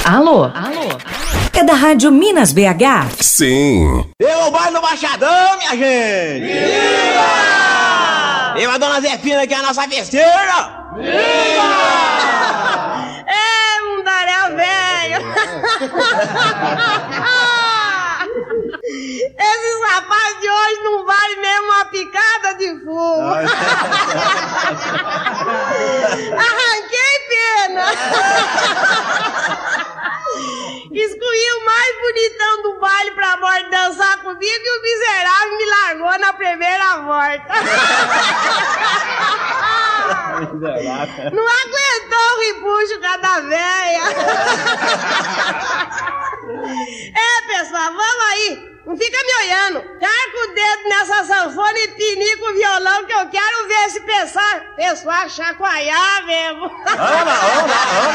Alô? É da Rádio Minas BH? Sim. Eu ao baile do Baixadão, minha gente! Viva! Eu a dona Zefina, que é a nossa festeira! Viva! É, mundaréu velho! Esses rapazes de hoje não valem mesmo uma picada de fumo! Arranquei pena! Escolhi o mais bonitão do baile pra morte dançar comigo e o miserável me largou na primeira volta. Não aguentou o repuxo cada véia. É, pessoal, vamos aí. Não fica me olhando. Carca o dedo nessa sanfona e pinica o violão que eu quero ver esse pessoal chacoalhar mesmo. Vamos lá.